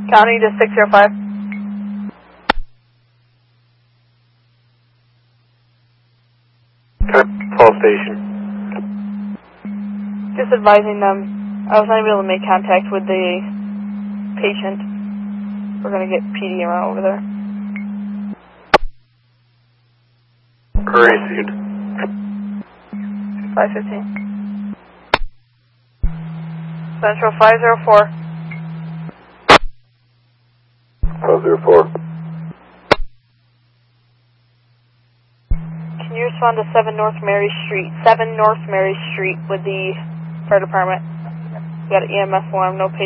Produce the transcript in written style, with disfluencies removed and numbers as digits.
County to 605. Call station. Just advising them, I was not able to make contact with the patient. We're going to get PD around over there. Received. 515. Central 504. 504. Can you respond to 7 North Mary Street? 7 North Mary Street with the fire department. We got an EMS alarm, no patient.